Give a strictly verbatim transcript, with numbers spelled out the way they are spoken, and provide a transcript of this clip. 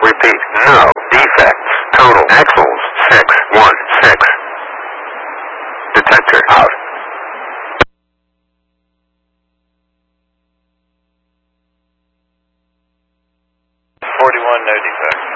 Repeat, no defects. Total axles, six one six. Detector out. forty-one, no defects.